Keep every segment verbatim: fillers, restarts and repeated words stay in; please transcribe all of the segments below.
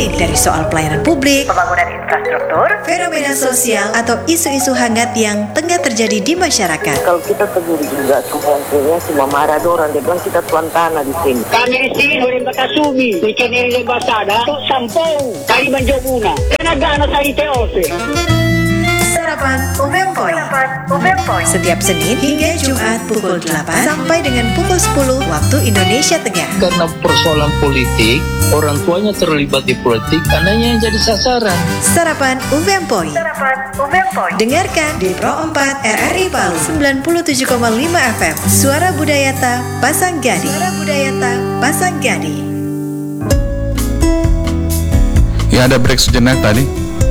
Mulai dari soal pelayanan publik, pembangunan infrastruktur, fenomena sosial, atau isu-isu hangat yang tengah terjadi di masyarakat. Kalau kita tegur juga semuanya semua marah dorang, dia bilang kita tuan tanah di sini. Kami di sini boleh bakasumi, ikan ini basada, tok sampong, kali manjobuna, kenagana sa iteose. Sarapan Umempoy. Setiap Senin hingga Jumat pukul delapan sampai dengan pukul sepuluh waktu Indonesia Tengah. Karena persoalan politik, orang tuanya terlibat di politik, anaknya yang jadi sasaran. Sarapan Umempoy. Dengarkan di Pro empat R R I Palu sembilan puluh tujuh koma lima F M. Suara Budayata Pasanggadi. Suara Budayata Pasanggadi. Ya, ada break sejenak tadi.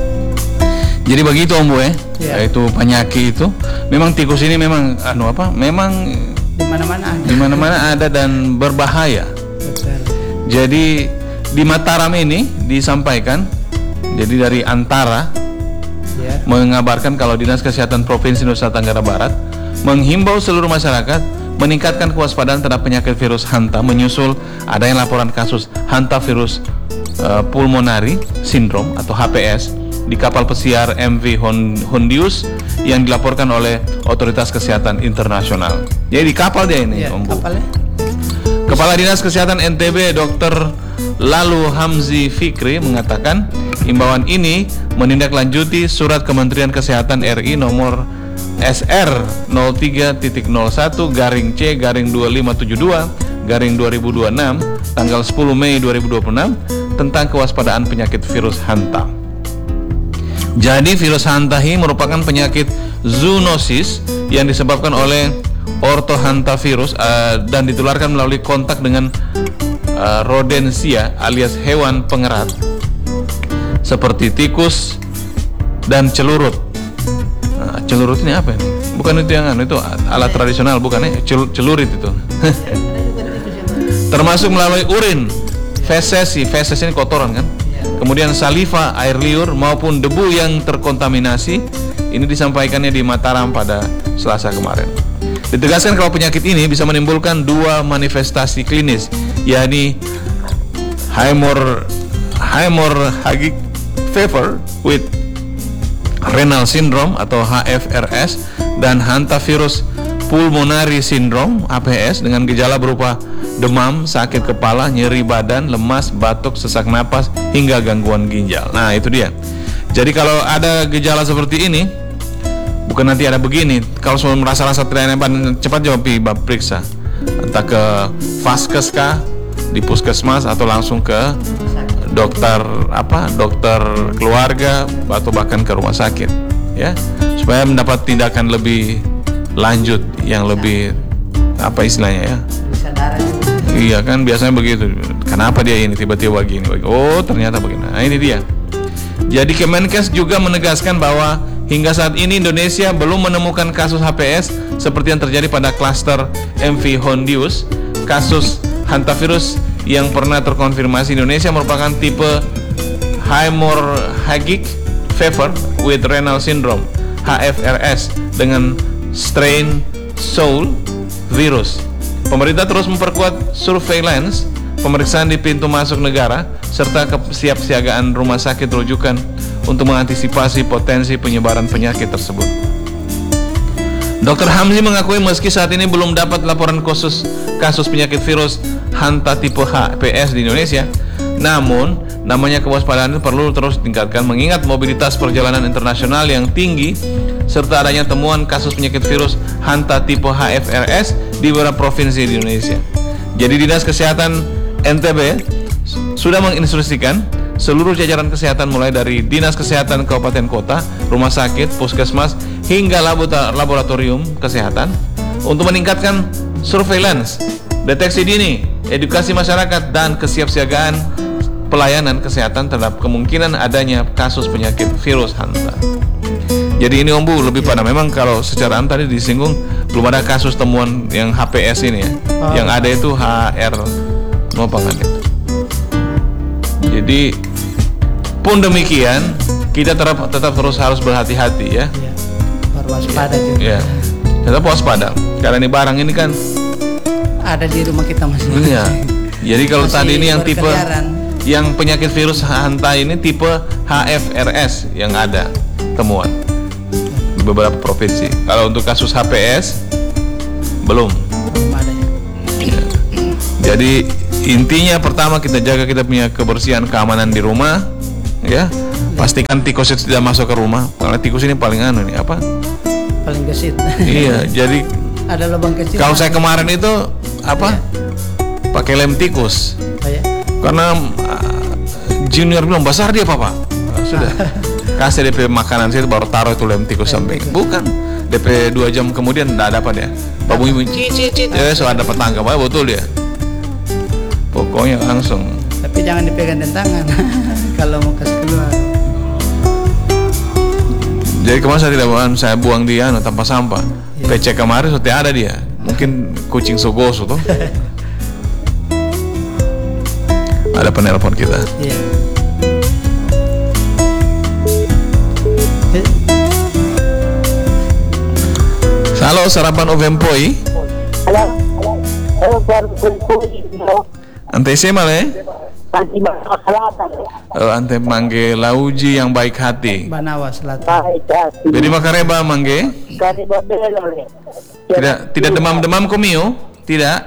Jadi begitu Om Bu ya, ya. Itu penyakit itu memang tikus ini memang anu apa? Memang di mana-mana ada. Di mana-mana ada dan berbahaya. Betul. Jadi di Mataram ini disampaikan, jadi dari Antara ya, mengabarkan kalau Dinas Kesehatan Provinsi Nusa Tenggara Barat menghimbau seluruh masyarakat meningkatkan kewaspadaan terhadap penyakit virus hanta menyusul adanya laporan kasus hantavirus uh, pulmonari syndrome atau H P S di kapal pesiar M V Hondius yang dilaporkan oleh Otoritas Kesehatan Internasional. Jadi di kapal dia ini, ya, Om Bu. Kapalnya. Kepala Dinas Kesehatan N T B Dokter Lalu Hamzi Fikri mengatakan imbauan ini menindaklanjuti surat Kementerian Kesehatan R I nomor S R nol tiga titik nol satu garing C garing dua lima tujuh dua garing dua ribu dua puluh enam tanggal sepuluh Mei dua ribu dua puluh enam tentang kewaspadaan penyakit virus hanta. Jadi virus hanta ini merupakan penyakit zoonosis yang disebabkan oleh orthohantavirus uh, dan ditularkan melalui kontak dengan uh, rodensia alias hewan pengerat seperti tikus dan celurut. Nah, celurut ini apa ini? Bukan itu yang anu, itu alat tradisional bukan ya? Cel- celurit itu. Termasuk melalui urin, feses, feses ini kotoran kan? Kemudian saliva, air liur maupun debu yang terkontaminasi. Ini disampaikannya di Mataram pada Selasa kemarin. Ditegaskan kalau penyakit ini bisa menimbulkan dua manifestasi klinis, yakni hemor hemorrhagic fever with renal syndrome atau H F R S dan hantavirus pulmonary syndrome H P S dengan gejala berupa demam, sakit kepala, nyeri badan, lemas, batuk, sesak napas, hingga gangguan ginjal. Nah itu dia. Jadi kalau ada gejala seperti ini, bukan nanti ada begini. Kalau sudah merasa-rasa tidak enak, cepat jawab periksa. Entah ke Vaskes kah, di puskesmas atau langsung ke dokter apa, dokter keluarga atau bahkan ke rumah sakit, ya, supaya mendapat tindakan lebih lanjut yang lebih apa istilahnya ya. Iya kan biasanya begitu. Kenapa dia ini tiba-tiba begini? Oh ternyata begini. Nah ini dia. Jadi Kemenkes juga menegaskan bahwa hingga saat ini Indonesia belum menemukan kasus H P S seperti yang terjadi pada klaster M V Hondius. Kasus hantavirus yang pernah terkonfirmasi di Indonesia merupakan tipe hemorrhagic fever with renal syndrome H F R S dengan strain Soul virus. Pemerintah terus memperkuat surveillance, pemeriksaan di pintu masuk negara, serta kesiapsiagaan rumah sakit rujukan untuk mengantisipasi potensi penyebaran penyakit tersebut. Dokter Hamzi mengakui meski saat ini belum dapat laporan khusus kasus penyakit virus hanta tipe H P S di Indonesia, namun namanya kewaspadaan itu perlu terus ditingkatkan mengingat mobilitas perjalanan internasional yang tinggi serta adanya temuan kasus penyakit virus hanta tipe H F R S di beberapa provinsi di Indonesia. Jadi Dinas Kesehatan N T B sudah menginstruksikan seluruh jajaran kesehatan mulai dari Dinas Kesehatan Kabupaten Kota, rumah sakit, puskesmas hingga laboratorium kesehatan untuk meningkatkan surveillance, deteksi dini, edukasi masyarakat dan kesiapsiagaan pelayanan kesehatan terhadap kemungkinan adanya kasus penyakit virus hanta. Jadi ini Om Bu lebih pada memang kalau secara tadi disinggung belum ada kasus temuan yang H P S ini ya. Oh. Yang ada itu H R apa kan itu. Jadi pun demikian kita tetap, tetap terus harus berhati-hati ya. Iya. Waspada juga. Ya. Tetap waspada. Karena ini barang ini kan ada di rumah kita masing-masing. Iya. Jadi kalau masih tadi ini yang tipe yang penyakit virus hanta ini tipe H F R S yang ada temuan di beberapa provinsi. Kalau untuk kasus H P S belum. Belum ada ya. Jadi intinya pertama kita jaga kita punya kebersihan, keamanan di rumah, ya. Pastikan tikus itu tidak masuk ke rumah. Karena tikus ini paling anu nih apa? Paling gesit. Iya, jadi Ada lubang kecil. kalau saya kemarin itu apa? Pakai lem tikus. Oh, ya? Karena uh, junior bilang besar dia papa. Uh, sudah. Kasih D P makanan saya baru taruh itu lem tikus samping. Bukan. D P dua jam kemudian enggak ada apa dia. Babu ibu cicit cicit. Ya, so ada petangga, betul dia. Pokoknya langsung. Tapi jangan dipegang dengan tangan. Kalau mau kasih keluar. Jadi kemarin saya tidak buang, saya buang dia no, tanpa sampah. Ya. P C kemarin sudah ada dia. Mungkin kucing sogoso tuh. Ada penelpon kita. Iya. Halo, sarapan Ovempoi. Halo. Halo, Halo. Ante semal eh? Panti Banawa Selatan. Oh, ante mangge lauji yang baik hati. Banawa Selatan. Baik, hati. Jadi makareba mangge? Kari babelo le. Tidak tidak demam-demam komio? Tidak.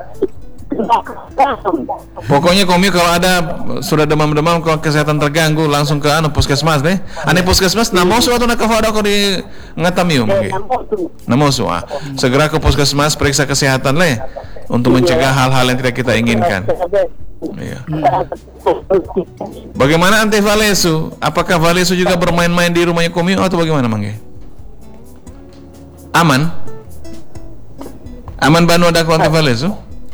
Pokoknya komio kalau ada sudah demam-demam, kalau kesehatan terganggu langsung ke anu puskesmas deh. Ane puskesmas namosu atau nakafada ko di ngatamio mangge? Namosu ah. Segera ke puskesmas periksa kesehatan le untuk mencegah hal-hal yang tidak kita inginkan. Iya. Bagaimana Ante Valesu? Apakah Valesu juga bermain-main di rumahnya Komio atau bagaimana mangge? Aman? Aman Banu ada Ante Valesu?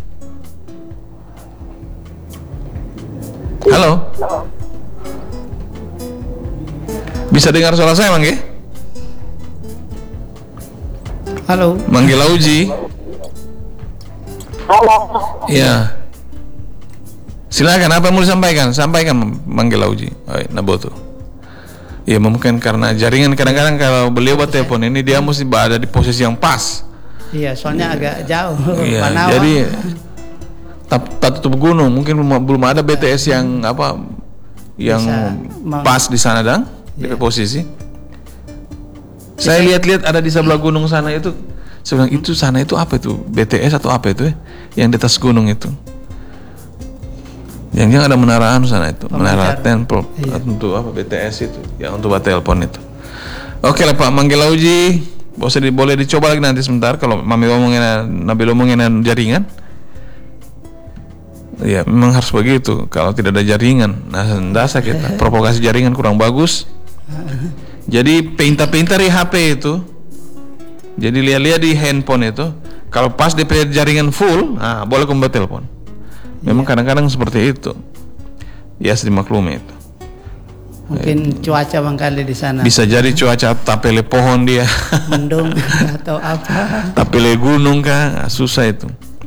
Halo? Bisa dengar suara saya mangge? Halo. Mangge Lauji? Halo. Iya. Silakan, apa yang mau disampaikan? Sampaikan Mangge Lauji. Oh, Naboto. Ya mungkin karena jaringan kadang-kadang kalau beliau buat telepon ini dia mesti berada di posisi yang pas. Iya, soalnya agak jauh. Iya, Banawa. jadi tak tak tutup gunung, mungkin belum, belum ada B T S yang apa yang Bisa, pas di sana dang di Iya. posisi. Saya lihat-lihat ada di sebelah gunung sana itu. Saya bilang itu sana itu apa itu? B T S atau apa itu ya? Yang di atas gunung itu. Yang ada menara anu sana itu, menara tempel Iya. untuk apa B T S itu, ya untuk buat telepon itu. Oke lah Pak Mangge Lauji, boleh di, boleh dicoba lagi nanti sebentar kalau Mami ngomongin Nabil ngomongin jaringan. Ya memang harus begitu. Kalau tidak ada jaringan, nah dasar kita provokasi jaringan kurang bagus. Jadi pintar-pintar di H P itu. Jadi lihat-lihat di handphone itu. Kalau pas di jaringan full, nah boleh kembali telepon. Memang kadang-kadang seperti itu. Ya dimaklumi itu. Mungkin cuaca bangkali di sana. Bisa jadi cuaca tapele pohon dia. Mendung atau apa. Tapele gunung kah? Susah itu.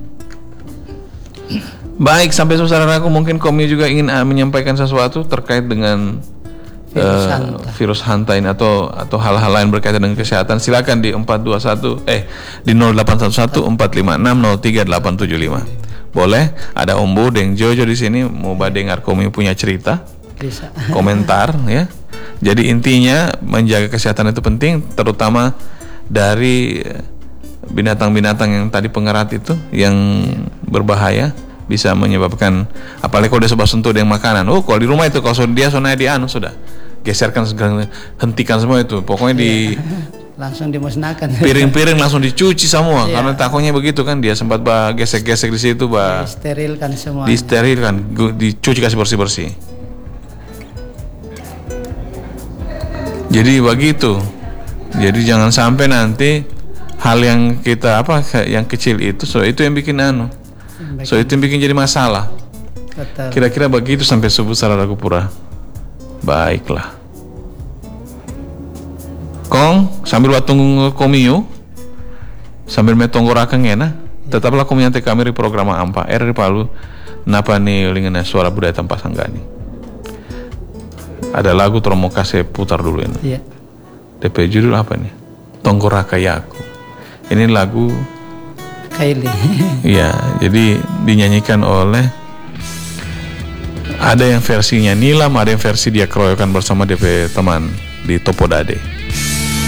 Baik, sampai saudaraku mungkin Komi juga ingin uh, menyampaikan sesuatu terkait dengan Virus uh, hanta. virus hanta ini atau atau hal-hal lain berkaitan dengan kesehatan. Silakan di empat dua satu eh di nol delapan satu satu empat lima enam nol tiga delapan tujuh lima. Boleh, ada Om Bu Deng Jojo di sini mau dengar Komi punya cerita, Bisa. komentar ya. Jadi intinya menjaga kesehatan itu penting, terutama dari binatang-binatang yang tadi pengerat itu yang berbahaya, bisa menyebabkan apalagi kalau dia sebab sentuh dengan makanan. Oh, kalau di rumah itu kalau dia sonanya di anu sudah geserkan segala, hentikan semua itu. Pokoknya di Langsung dimusnahkan. piring-piring langsung dicuci semua Iya. karena takutnya begitu kan dia sempat bah gesek-gesek di situ bah Sterilkan semua. disterilkan, gu- dicuci kasih bersih-bersih. Jadi begitu. Jadi jangan sampai nanti hal yang kita apa yang kecil itu so itu yang bikin anu. So itu yang bikin jadi masalah. Betul. Kira-kira begitu sampai subuh saudaraku pura. Baiklah. Kong sambil waktu tunggu komio sambil metonggoraka ngena tetaplah komio ante kami di program ampa R R Palu napa nih lingana suara budaya tanpa sanggani. Ada lagu terus kasih putar dulu ini. Iya. D P judul apa nih? Tonggoraka Yaku. Ini lagu Kylie. ya, jadi dinyanyikan oleh Ada yang versinya nilam, ada yang versi dia keroyokan bersama D P teman di Topodade.